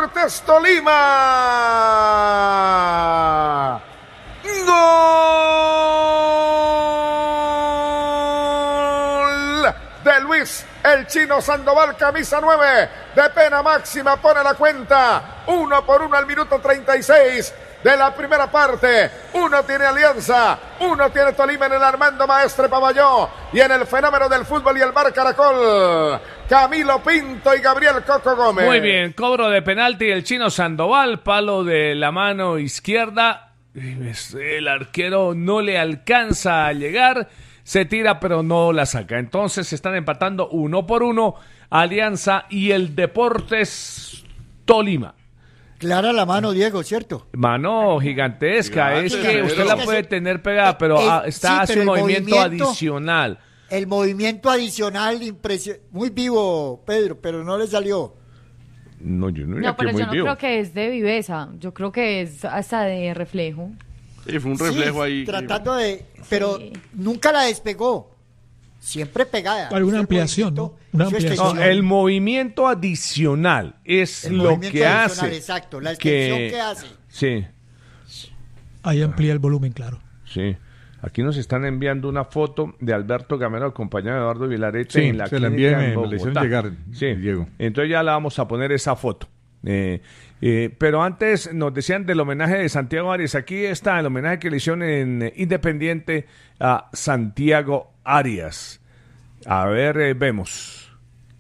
Deportes Tolima. Gol de Luis el Chino Sandoval, camisa 9, de pena máxima, pone la cuenta, 1-1 al minuto 36 de la primera parte. Uno tiene Alianza, uno tiene Tolima en el Armando Maestre Pavalló y en el fenómeno del fútbol y el Bar Caracol, Camilo Pinto y Gabriel Coco Gómez. Muy bien, cobro de penalti el Chino Sandoval, palo de la mano izquierda, el arquero no le alcanza a llegar, se tira pero no la saca. Entonces se están empatando 1-1 Alianza y el Deportes Tolima. Clara la mano, Diego, ¿cierto? Mano gigantesca, es que usted la puede tener pegada, pero hace un movimiento adicional. El movimiento adicional, muy vivo, Pedro, pero no le salió. No, yo no, pero yo no creo que es de viveza, yo creo que es hasta de reflejo. Sí, fue un reflejo ahí. Tratando de, pero nunca la despegó. Siempre pegada. Para una ampliación, ¿no? Una ampliación. No, el movimiento adicional es el lo que hace. Exacto, la extensión que hace. Sí. Ahí amplía el volumen, claro. Sí. Aquí nos están enviando una foto de Alberto Gamero acompañado de Eduardo Vilarete en la se la clínica envié, en Bogotá. me la hicieron llegar, sí. Diego. Entonces ya la vamos a poner esa foto. Pero antes nos decían del homenaje de Santiago Arias. Aquí está el homenaje que le hicieron en Independiente a Santiago Arias. A ver, vemos.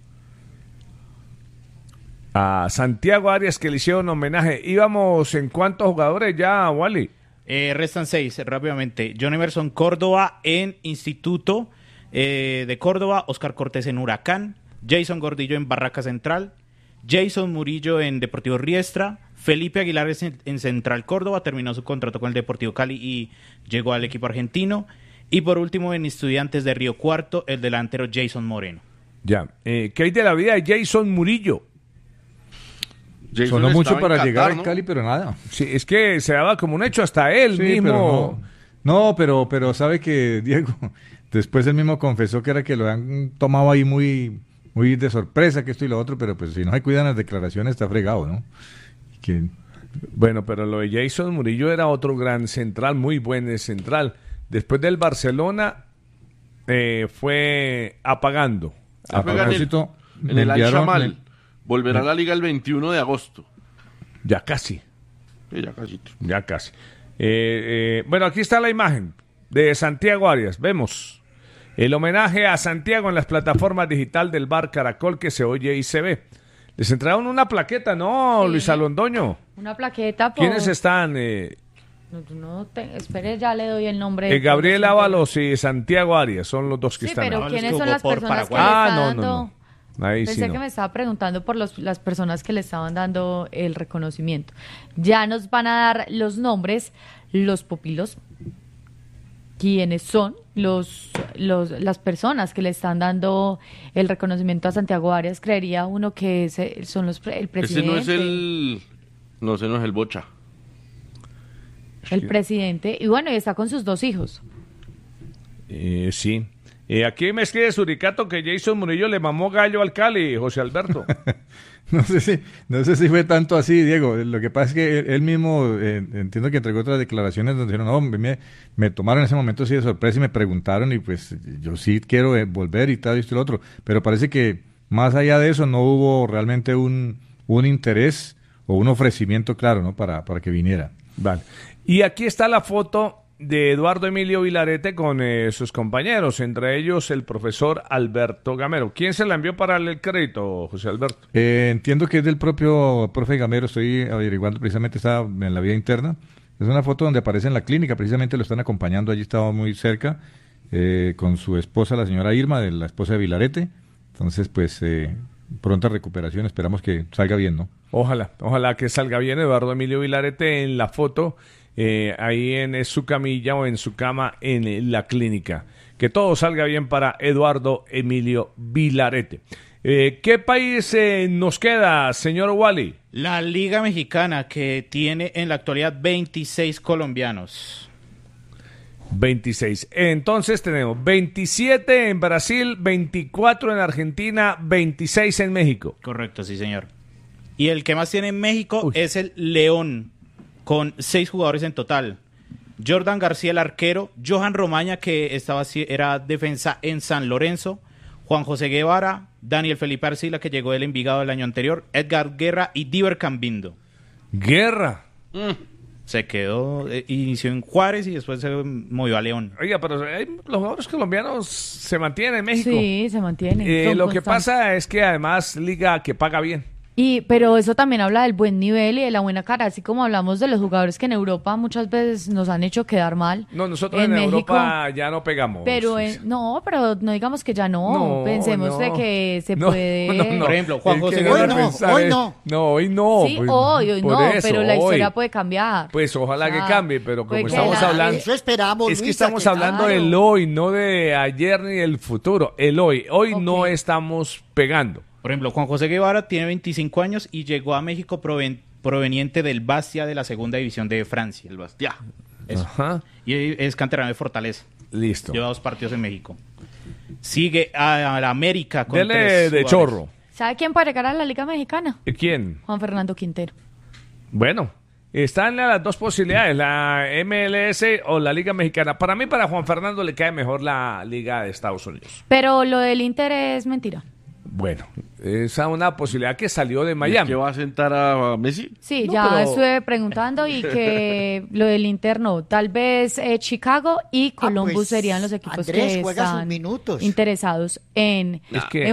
A Santiago Arias que le hicieron homenaje. ¿Íbamos en cuántos jugadores ya, Wally? Restan 6, rápidamente. John Emerson Córdoba en Instituto de Córdoba, Oscar Cortés en Huracán, Jason Gordillo en Barraca Central, Jason Murillo en Deportivo Riestra, Felipe Aguilar en Central Córdoba, terminó su contrato con el Deportivo Cali y llegó al equipo argentino. Y por último, en Estudiantes de Río Cuarto, el delantero Jason Moreno. Ya. ¿Qué hay de la vida de Jason Murillo? Sonó mucho para llegar al Cali, pero nada. Sí, es que se daba como un hecho hasta él mismo. Pero sabe que, Diego, después él mismo confesó que era que lo han tomado ahí muy de sorpresa, que esto y lo otro, pero pues si no se cuidan las declaraciones está fregado, ¿no? Bueno, pero lo de Jason Murillo era otro gran central, muy buen central. Después del Barcelona fue apagando. A propósito, en el Al-Shamal. Volverá a la liga el 21 de agosto. Ya casi. Sí, ya casi. Bueno, aquí está la imagen de Santiago Arias. Vemos el homenaje a Santiago en las plataformas digital del Bar Caracol que se oye y se ve. Les entregaron una plaqueta, ¿no, sí. Luis Alondoño? Una plaqueta. ¿Quiénes están? Espere, ya le doy el nombre. Gabriel Ábalos y Santiago Arias son los dos que sí, están. Sí, pero ¿quiénes son las personas que le están dando? No. Ahí Pensé que me estaba preguntando por las personas que le estaban dando el reconocimiento. Ya nos van a dar los nombres, los pupilos, quiénes son las personas que le están dando el reconocimiento a Santiago Arias. Creería uno que son el presidente. Ese no es el Bocha. El presidente, y bueno, y está con sus 2 hijos. Sí. Aquí me escribe Suricato que Jason Murillo le mamó gallo al Cali, José Alberto. No sé si fue tanto así, Diego. Lo que pasa es que él mismo, entiendo que entregó otras declaraciones donde dijeron, no, me tomaron en ese momento así de sorpresa y me preguntaron y pues yo sí quiero volver y tal y esto y lo otro. Pero parece que más allá de eso no hubo realmente un interés o un ofrecimiento claro, ¿no? Para que viniera. Vale. Y aquí está la foto de Eduardo Emilio Vilarete con sus compañeros, entre ellos el profesor Alberto Gamero. ¿Quién se la envió para darle el crédito, José Alberto? Entiendo que es del propio profe Gamero, estoy averiguando, precisamente está en la vía interna. Es una foto donde aparece en la clínica, precisamente lo están acompañando, allí estaba muy cerca, con su esposa, la señora Irma, la esposa de Vilarete. Entonces, pues, pronta recuperación, esperamos que salga bien, ¿no? Ojalá que salga bien Eduardo Emilio Vilarete en la foto, ahí en su camilla o en su cama en la clínica. Que todo salga bien para Eduardo Emilio Vilarete. ¿Qué país nos queda, señor Wally? La Liga Mexicana, que tiene en la actualidad 26 colombianos. 26. Entonces tenemos 27 en Brasil, 24 en Argentina, 26 en México. Correcto, sí, señor. Y el que más tiene en México es el León, con 6 jugadores en total. Jordan García, el arquero, Johan Romaña, que era defensa en San Lorenzo, Juan José Guevara, Daniel Felipe Arcila, que llegó del Envigado el año anterior, Edgar Guerra y Diver Cambindo. Guerra. Se quedó, inició en Juárez y después se movió a León. Oiga, pero los jugadores colombianos se mantienen en México. Sí, se mantienen. Lo que pasa es que además liga que paga bien. Pero eso también habla del buen nivel y de la buena cara, así como hablamos de los jugadores que en Europa muchas veces nos han hecho quedar mal. No, nosotros en México, Europa ya no pegamos. Pero pero no digamos que ya no. Pensemos de que se puede. Por ejemplo, Juan José Guevara. Hoy no. No, hoy no. Sí, pues, hoy no, eso, pero la historia hoy. puede cambiar. Pues ojalá que cambie, pero como puede estamos quedar. hablando. Eso esperamos, Es que Luisa, estamos hablando claro. del hoy, no de ayer ni del futuro. El hoy. Hoy Ok. no estamos pegando. Por ejemplo, Juan José Guevara tiene 25 años y llegó a México proveniente del Bastia de la segunda división de Francia. El Bastia. Eso. Ajá. Y es canterano de Fortaleza. Listo. Lleva 2 partidos en México. Sigue a la América con Dele 3 de jugadores. chorro. ¿Sabe quién puede llegar a la Liga Mexicana? ¿Quién? Juan Fernando Quintero. Bueno, están las dos posibilidades, la MLS o la Liga Mexicana. Para mí, para Juan Fernando le cae mejor la Liga de Estados Unidos. Pero lo del Inter es mentira. Bueno, esa es una posibilidad que salió de ¿Y Miami. ¿Qué va a sentar a Messi? Sí, No, ya pero- estuve preguntando y que lo del Inter no. Tal vez Chicago y Columbus pues, serían los equipos Andrés que juega sus están minutos. interesados en que-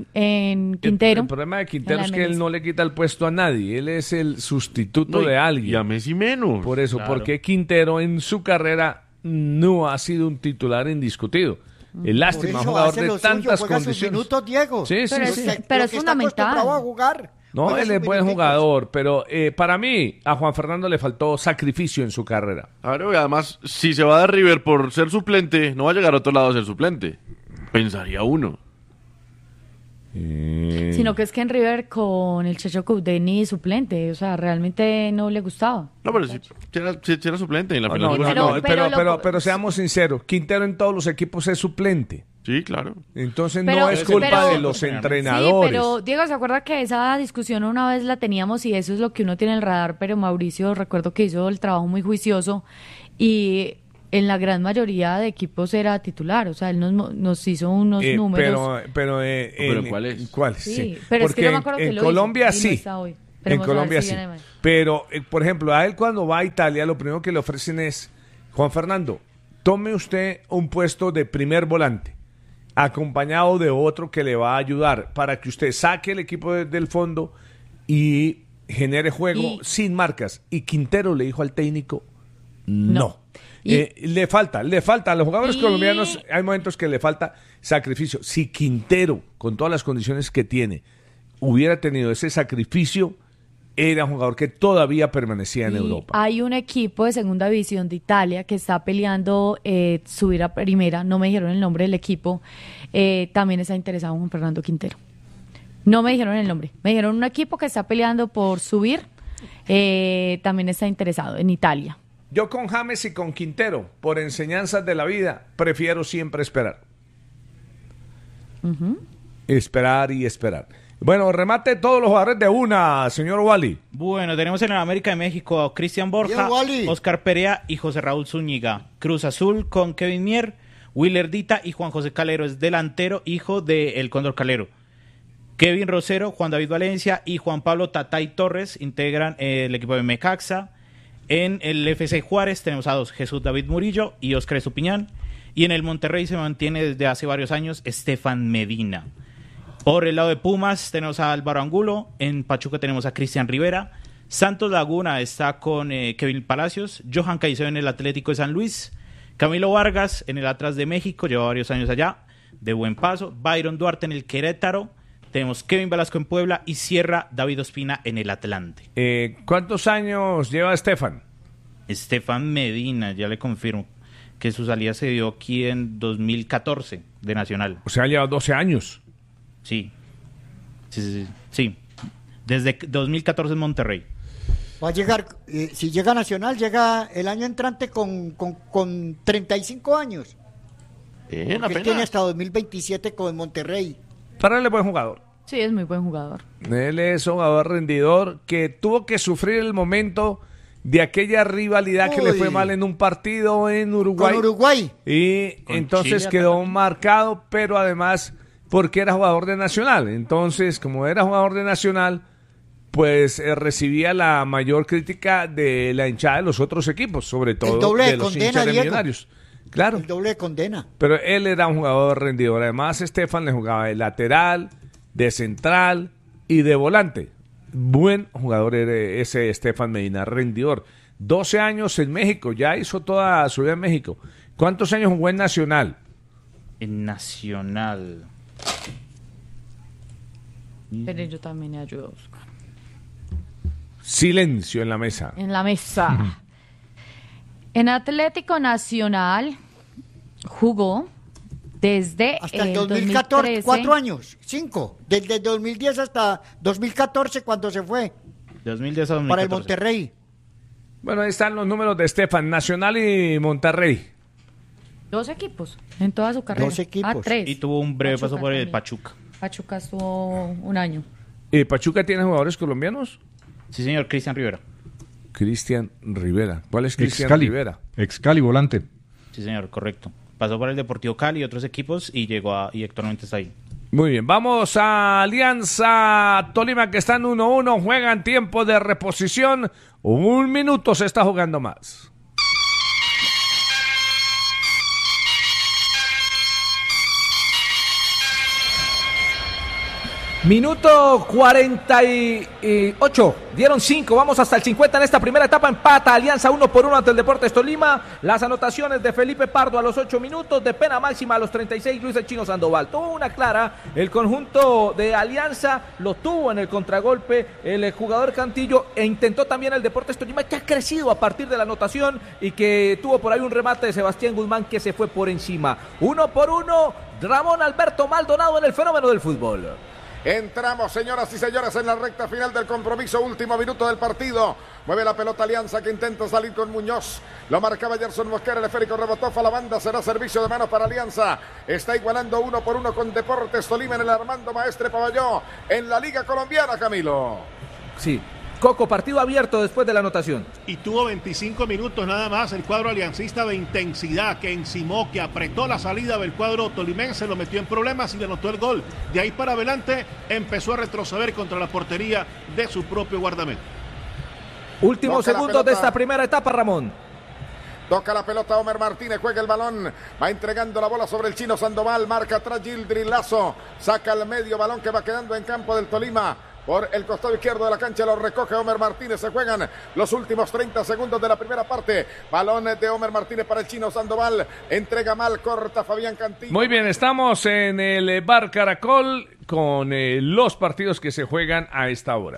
en Quintero. El problema de Quintero en la es que él MLS. no le quita el puesto a nadie. Él es el sustituto No, de Y a alguien. Messi menos. Por eso, Claro. porque Quintero en su carrera no ha sido un titular indiscutido. Es lástima, un jugador hace de lo suyo, tantas juega sus condiciones. minutos, Diego. Sí, sí, Pero sí. es- pero es está fundamental. acostumbrado a jugar. No, Juega él sus es buen minuticos. jugador, pero para mí a Juan Fernando le faltó sacrificio en su carrera. Claro, y además, si se va de River por ser suplente, no va a llegar a otro lado a ser suplente. Pensaría uno. Sino que es que en River con el Checho Coudeni suplente, o sea, realmente no le gustaba. No, pero si era suplente en la No, final. no, Pero- no, pero pero seamos sinceros, Quintero en todos los equipos es suplente. Sí, claro. Entonces Pero- no es culpa pero- de los Sí, entrenadores. pero Diego, ¿se acuerda que esa discusión una vez la teníamos y eso es lo que uno tiene en el radar? Pero Mauricio, recuerdo que hizo el trabajo muy juicioso y en la gran mayoría de equipos era titular, o sea, él nos hizo unos números. Pero ¿cuál es? ¿Cuál? Sí, pero es Porque que yo me acuerdo que en lo Colombia hizo y no sí. está hoy. En Esperemos a ver Colombia si sí. viene mañana. Pero, por ejemplo, a él cuando va a Italia, lo primero que le ofrecen es, Juan Fernando, tome usted un puesto de primer volante, acompañado de otro que le va a ayudar para que usted saque el equipo del fondo y genere juego Y- sin marcas. Y Quintero le dijo al técnico, no. Y- Le falta, a los jugadores Y- colombianos hay momentos que le falta sacrificio. Si Quintero, con todas las condiciones que tiene, hubiera tenido ese sacrificio, era un jugador que todavía permanecía en Y Europa. hay un equipo de segunda división de Italia que está peleando subir a primera, no me dijeron el nombre del equipo, también está interesado en Juan Fernando Quintero. No me dijeron el nombre, me dijeron un equipo que está peleando por subir, también está interesado en Italia. Yo con James y con Quintero, por enseñanzas de la vida, prefiero siempre esperar. Esperar y esperar. Bueno, remate todos los jugadores de una, señor Wally. Bueno, tenemos en el América de México a Cristian Borja, Bien, Wally. Oscar Perea y José Raúl Zúñiga. Cruz Azul con Kevin Mier, Willer Dita y Juan José Calero es delantero, hijo de El Cóndor Calero. Kevin Rosero, Juan David Valencia y Juan Pablo Tatay Torres integran el equipo de Necaxa. En el FC Juárez tenemos a dos, Jesús David Murillo y Óscar Estupiñán. Y en el Monterrey se mantiene desde hace varios años Estefan Medina. Por el lado de Pumas tenemos a Álvaro Angulo, en Pachuca tenemos a Cristian Rivera, Santos Laguna está con Kevin Palacios, Johan Caicedo en el Atlético de San Luis, Camilo Vargas en el Atlas de México, lleva varios años allá, de buen paso, Byron Duarte en el Querétaro, tenemos Kevin Velasco en Puebla y cierra David Ospina en el Atlante. ¿Cuántos años lleva Estefan? Estefan Medina, ya le confirmo, que su salida se dio aquí en 2014 de Nacional. O sea, lleva 12 años. Sí. Sí. Desde 2014 en Monterrey. Va a llegar, si llega Nacional, llega el año entrante con 35 años. Porque él tiene hasta 2027 con Monterrey. Para él es buen jugador. Sí, es muy buen jugador. Él es un jugador rendidor que tuvo que sufrir el momento de aquella rivalidad que le fue mal en un partido en Uruguay. Con Uruguay. Y Con entonces Chile quedó también. marcado, pero además porque era jugador de Nacional. Entonces, como era jugador de Nacional, pues recibía la mayor crítica de la hinchada de los otros equipos, sobre todo doble de de los condena, hinchas de Diego. Millonarios. Claro. El doble de condena. Pero él era un jugador rendidor. Además, Estefan le jugaba de lateral, de central y de volante. Buen jugador era ese Estefan Medina, rendidor. 12 años en México, ya hizo toda su vida en México. ¿Cuántos años jugó en Nacional? En Nacional. Pero yo también me ayudo a buscar. Silencio en la mesa. En la mesa. En Atlético Nacional jugó desde Hasta el 2014, 2013. 4 años, 5. Desde 2010 hasta 2014 cuando se fue 2010 a 2014. para el Monterrey. Bueno, ahí están los números de Estefan, Nacional y Monterrey. 2 equipos en toda su carrera. 2 equipos. 3. Y tuvo un breve paso por el también. Pachuca. Pachuca estuvo un año. ¿Y Pachuca tiene jugadores colombianos? Sí, señor, Cristian Rivera. Cristian Rivera. ¿Cuál es Cristian Excali. Rivera? Excali, volante. Sí, señor, correcto. Pasó por el Deportivo Cali y otros equipos y llegó y actualmente está ahí. Muy bien, vamos a Alianza Tolima que están 1-1, juegan tiempo de reposición, 1 minuto se está jugando más. Minuto 48, dieron 5, vamos hasta el 50 en esta primera etapa, empata Alianza 1-1 ante el Deportes Tolima, las anotaciones de Felipe Pardo a los 8 minutos, de pena máxima a los 36, Luis el Chino Sandoval, tuvo una clara, el conjunto de Alianza lo tuvo en el contragolpe, el jugador Cantillo e intentó también el Deportes Tolima que ha crecido a partir de la anotación y que tuvo por ahí un remate de Sebastián Guzmán que se fue por encima, 1-1, Ramón Alberto Maldonado en el fenómeno del fútbol. Entramos, señoras y señores, en la recta final del compromiso, último minuto del partido. Mueve la pelota Alianza que intenta salir con Muñoz. Lo marcaba Gerson Mosquera, el esférico rebotó a la banda, será servicio de mano para Alianza. Está igualando 1-1 con Deportes Tolima en el Armando Maestre Paballó en la Liga Colombiana, Camilo. Sí, Coco, partido abierto después de la anotación. Y tuvo 25 minutos nada más el cuadro aliancista de intensidad, que encimó, que apretó la salida del cuadro tolimense, lo metió en problemas y le anotó el gol. De ahí para adelante empezó a retroceder contra la portería de su propio guardameta. Últimos segundos de esta primera etapa, Ramón. Toca la pelota Omer Martínez, juega el balón, va entregando la bola sobre el Chino Sandoval, marca atrás Gildri Lazo, saca al medio, balón que va quedando en campo del Tolima. Por el costado izquierdo de la cancha lo recoge Omer Martínez. Se juegan los últimos 30 segundos de la primera parte. Balón de Omer Martínez para el Chino Sandoval. Entrega mal, corta Fabián Cantillo. Muy bien, estamos en el Bar Caracol con los partidos que se juegan a esta hora.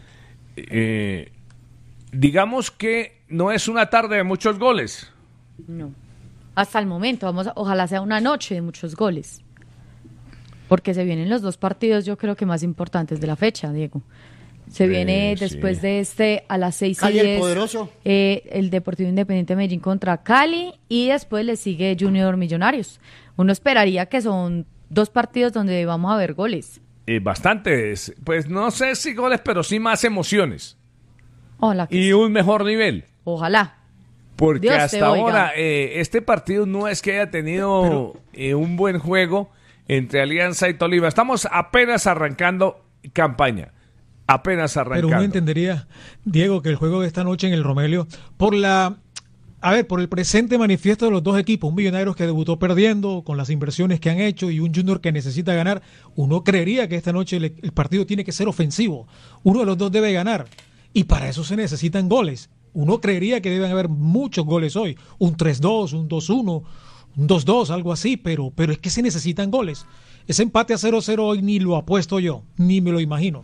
Digamos que no es una tarde de muchos goles. No. Hasta el momento, ojalá sea una noche de muchos goles. Porque se vienen los 2 partidos, yo creo que más importantes de la fecha, Diego. Se viene después de este a las 6:10. Cali el poderoso. El Deportivo Independiente Medellín contra Cali y después le sigue Junior Millonarios. Uno esperaría que son 2 partidos donde vamos a ver goles. Bastantes, pues no sé si goles, pero sí más emociones. Ojalá. Y un mejor nivel. Ojalá. Porque Dios te hasta oiga. ahora este partido no es que haya tenido un buen juego entre Alianza y Tolima. Estamos apenas arrancando campaña. Apenas arrancando. Pero uno entendería, Diego, que el juego de esta noche en el Romelio, por el presente manifiesto de los 2 equipos, un Millonarios que debutó perdiendo con las inversiones que han hecho y un Junior que necesita ganar, uno creería que esta noche el partido tiene que ser ofensivo. Uno de los 2 debe ganar y para eso se necesitan goles. Uno creería que deben haber muchos goles hoy, un 3-2, un 2-1, un 2-2, algo así, pero es que se necesitan goles. Ese empate a 0-0 hoy ni lo apuesto yo, ni me lo imagino.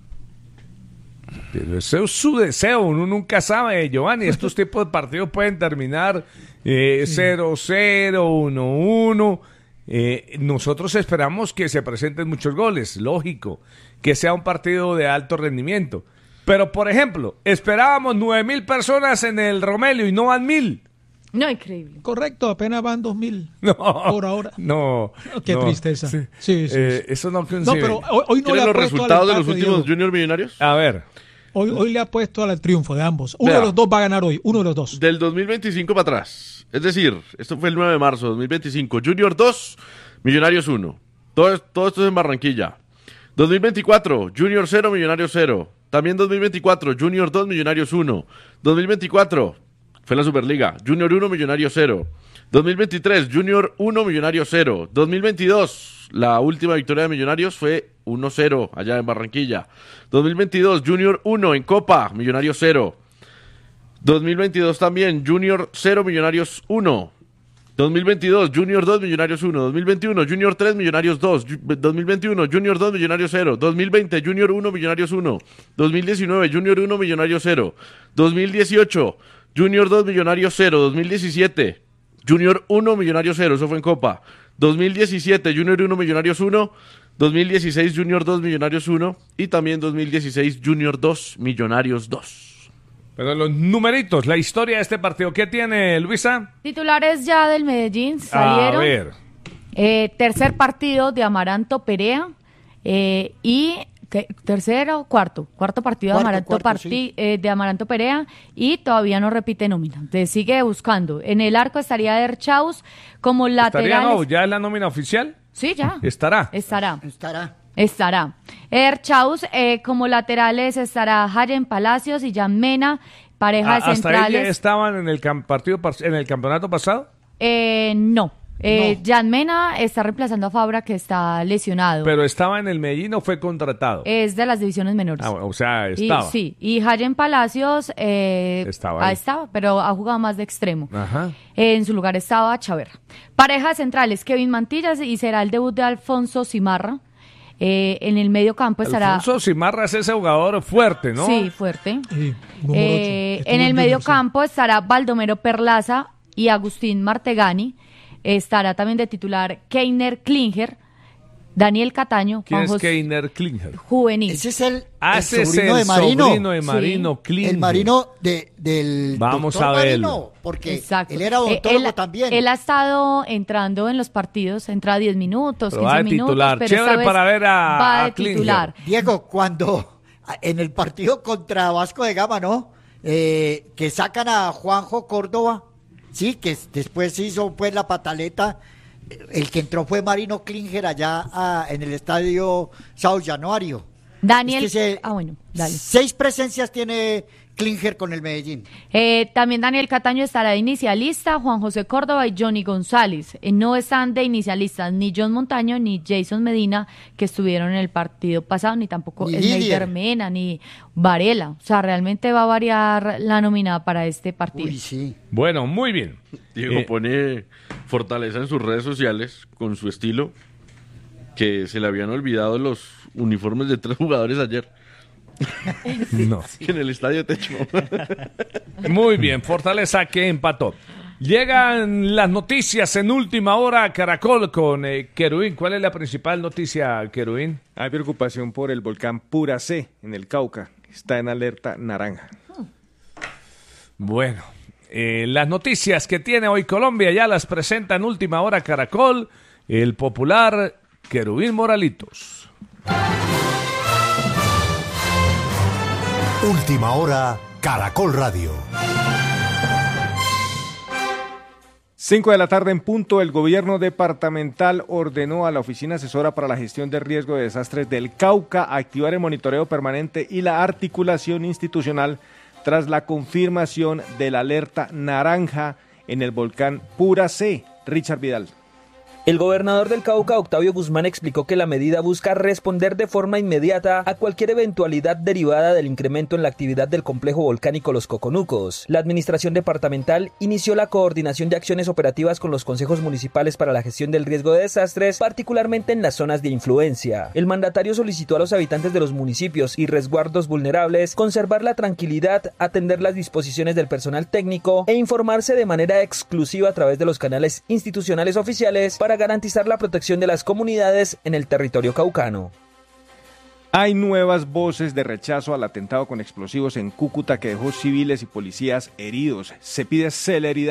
Pero ese es su deseo, uno nunca sabe, Giovanni. Estos tipos de partidos pueden terminar 0-0, 1-1. Nosotros esperamos que se presenten muchos goles, lógico, que sea un partido de alto rendimiento. Pero, por ejemplo, esperábamos 9,000 personas en el Romelio y no van 1,000. No, increíble. Correcto, apenas van 2.000 No, por ahora. No. Qué no. tristeza. Sí. Sí. Eso no No, concibe. pero hoy no le ¿Quieren ha los puesto resultados de al los empate, últimos Diego. Junior Millonarios? A ver. Hoy le ha puesto al triunfo de ambos. Uno Vea. de los dos va a ganar hoy. Uno de los dos. Del 2025 para atrás. Es decir, esto fue el 9 de marzo de 2025. Junior 2, Millonarios 1. Todo esto es en Barranquilla. 2024, Junior 0, Millonarios 0. También 2024, Junior 2, Millonarios 1. 2024, fue la Superliga. Junior 1, Millonarios 0. 2023, Junior 1, Millonarios 0. 2022, la última victoria de Millonarios fue 1-0 allá en Barranquilla. 2022, Junior 1 en Copa, Millonarios 0. 2022 también, Junior 0, Millonarios 1. 2022, Junior 2, Millonarios 1. 2021, Junior 3, Millonarios 2. 2021, Junior 2, Millonarios 0. 2020, Junior 1, Millonarios 1. 2019, Junior 1, Millonarios 0. 2018, Junior 2, Millonarios 0. 2017, Junior 1, Millonarios 0. Eso fue en Copa. 2017, Junior 1, Millonarios 1. 2016, Junior 2, Millonarios 1. Y también 2016, Junior 2, Millonarios 2. Pero los numeritos, la historia de este partido, ¿qué tiene, Luisa? Titulares ya del Medellín salieron. A ver. Tercer partido de Amaranto Perea y cuarto partido de Amaranto Perea y todavía no repite nómina. Sigue buscando. En el arco estaría Erchaus como lateral. ¿Ya es la nómina oficial? Sí, ya. Estará. Erchaus, como laterales estará Hayen Palacios y Jan Mena, pareja ¿Hasta centrales. ahí estaban en el campeonato pasado? No. Jan Mena está reemplazando a Fabra, que está lesionado. ¿Pero estaba en el Medellín o fue contratado? Es de las divisiones menores. O sea, estaba. Y Hayen Palacios estaba, pero ha jugado más de extremo. Ajá. En su lugar estaba Chaverra. Parejas centrales, Kevin Mantillas, y será el debut de Alfonso Cimarra. En el medio campo estará... Alfonso Cimarra es ese jugador fuerte, ¿no? Sí, fuerte. Sí, en el medio campo estará Baldomero Perlaza y Agustín Martegani. Estará también de titular Keiner Klinger, Daniel Cataño, ¿Quién Juan es José Keiner Klinger? Juvenil. Ese es el Ese es sobrino el de Marino. sobrino de Marino Klinger. El Marino del Vamos doctor a verlo. Marino, porque Exacto. él era odontólogo también. Él ha estado entrando en los partidos, entra 10 minutos, Pero 15 va de minutos. titular. Pero Chévere esta vez para ver va a de Klinger. titular. Diego, cuando en el partido contra Vasco de Gama, ¿no? Que sacan a Juanjo Córdoba, sí, que después hizo pues la pataleta. El que entró fue Marino Klinger allá en el estadio Sao Januario. Daniel, bueno, dale. 6 presencias tiene Klinger con el Medellín. También Daniel Cataño estará de inicialista, Juan José Córdoba y Johnny González. No están de inicialistas ni John Montaño ni Jason Medina, que estuvieron en el partido pasado, ni tampoco Sneider Mena, ni Varela. O sea, realmente va a variar la nómina para este partido. Uy, sí. Bueno, muy bien. Diego pone fortaleza en sus redes sociales con su estilo, que se le habían olvidado los uniformes de 3 jugadores ayer. No. En el estadio Techo. Muy bien, Fortaleza que empató. Llegan las noticias en última hora, Caracol con Querubín. ¿Cuál es la principal noticia, Querubín? Hay preocupación por el volcán Pura C en el Cauca. Está en alerta naranja. Bueno, las noticias que tiene hoy Colombia ya las presenta en última hora Caracol, el popular Querubín Moralitos. Última hora, Caracol Radio. 5 de la tarde en punto, el gobierno departamental ordenó a la Oficina Asesora para la Gestión de Riesgo de Desastres del Cauca activar el monitoreo permanente y la articulación institucional tras la confirmación de la alerta naranja en el volcán Pura C. Richard Vidal. El gobernador del Cauca, Octavio Guzmán, explicó que la medida busca responder de forma inmediata a cualquier eventualidad derivada del incremento en la actividad del complejo volcánico Los Coconucos. La administración departamental inició la coordinación de acciones operativas con los consejos municipales para la gestión del riesgo de desastres, particularmente en las zonas de influencia. El mandatario solicitó a los habitantes de los municipios y resguardos vulnerables conservar la tranquilidad, atender las disposiciones del personal técnico e informarse de manera exclusiva a través de los canales institucionales oficiales para garantizar la protección de las comunidades en el territorio caucano. Hay nuevas voces de rechazo al atentado con explosivos en Cúcuta que dejó civiles y policías heridos. Se pide celeridad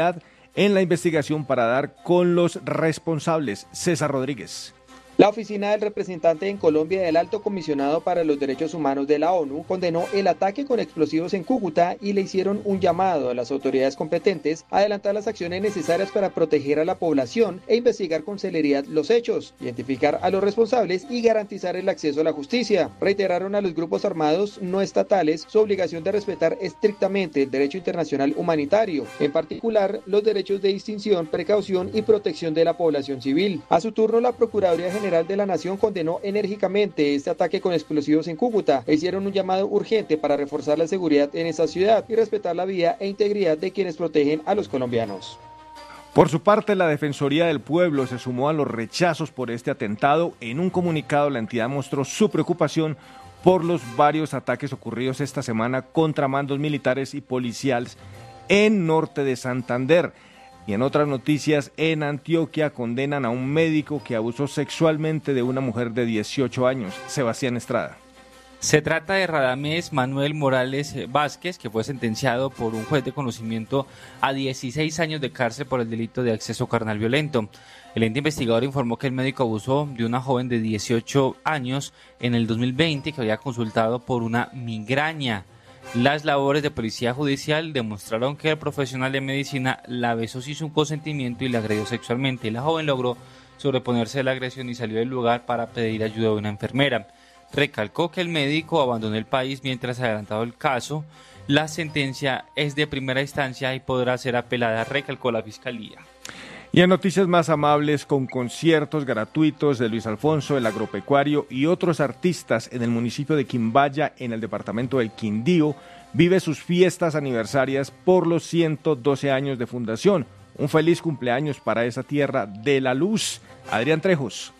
en la investigación para dar con los responsables. César Rodríguez. La oficina del representante en Colombia del Alto Comisionado para los Derechos Humanos de la ONU condenó el ataque con explosivos en Cúcuta y le hicieron un llamado a las autoridades competentes a adelantar las acciones necesarias para proteger a la población e investigar con celeridad los hechos, identificar a los responsables y garantizar el acceso a la justicia. Reiteraron a los grupos armados no estatales su obligación de respetar estrictamente el derecho internacional humanitario, en particular los derechos de distinción, precaución y protección de la población civil. A su turno, la Procuraduría General de la Nación condenó enérgicamente este ataque con explosivos en Cúcuta e hicieron un llamado urgente para reforzar la seguridad en esa ciudad y respetar la vida e integridad de quienes protegen a los colombianos. Por su parte, la Defensoría del Pueblo se sumó a los rechazos por este atentado. En un comunicado, la entidad mostró su preocupación por los varios ataques ocurridos esta semana contra mandos militares y policiales en norte de Santander. Y en otras noticias, en Antioquia condenan a un médico que abusó sexualmente de una mujer de 18 años. Sebastián Estrada. Se trata de Radamés Manuel Morales Vázquez, que fue sentenciado por un juez de conocimiento a 16 años de cárcel por el delito de acceso carnal violento. El ente investigador informó que el médico abusó de una joven de 18 años en el 2020 que había consultado por una migraña. Las labores de policía judicial demostraron que el profesional de medicina la besó sin su consentimiento y la agredió sexualmente. La joven logró sobreponerse a la agresión y salió del lugar para pedir ayuda de una enfermera. Recalcó que el médico abandonó el país mientras se adelantaba el caso. La sentencia es de primera instancia y podrá ser apelada, recalcó la fiscalía. Y en noticias más amables, con conciertos gratuitos de Luis Alfonso, el agropecuario y otros artistas en el municipio de Quimbaya, en el departamento del Quindío, vive sus fiestas aniversarias por los 112 años de fundación. Un feliz cumpleaños para esa tierra de la luz. Adrián Trejos.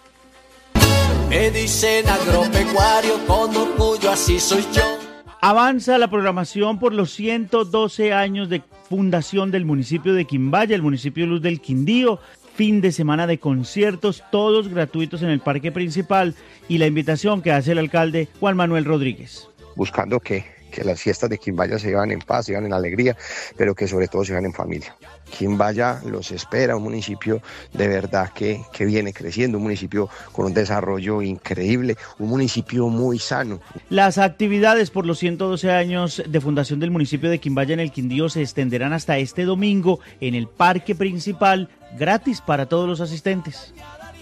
Me dicen agropecuario, con orgullo así soy yo. Avanza la programación por los 112 años de fundación del municipio de Quimbaya, el municipio Luz del Quindío. Fin de semana de conciertos, todos gratuitos en el parque principal, y la invitación que hace el alcalde Juan Manuel Rodríguez. Buscando que las fiestas de Quimbaya se llevan en paz, se llevan en alegría, pero que sobre todo se llevan en familia. Quimbaya los espera, un municipio de verdad que viene creciendo, un municipio con un desarrollo increíble, un municipio muy sano. Las actividades por los 112 años de fundación del municipio de Quimbaya en el Quindío se extenderán hasta este domingo en el parque principal, gratis para todos los asistentes.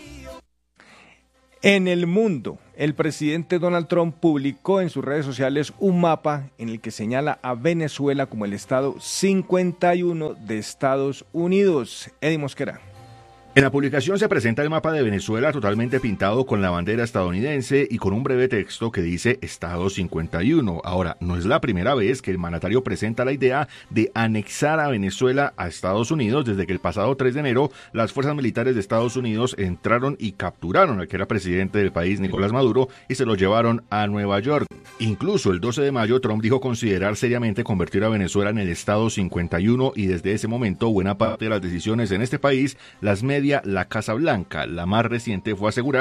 En el mundo, el presidente Donald Trump publicó en sus redes sociales un mapa en el que señala a Venezuela como el estado 51 de Estados Unidos. Eddie Mosquera. En la publicación se presenta el mapa de Venezuela totalmente pintado con la bandera estadounidense y con un breve texto que dice Estado 51. Ahora, no es la primera vez que el mandatario presenta la idea de anexar a Venezuela a Estados Unidos desde que el pasado 3 de enero las fuerzas militares de Estados Unidos entraron y capturaron al que era presidente del país, Nicolás Maduro, y se lo llevaron a Nueva York. Incluso el 12 de mayo Trump dijo considerar seriamente convertir a Venezuela en el Estado 51 y desde ese momento buena parte de las decisiones en este país las media la Casa Blanca. La más reciente fue asegurar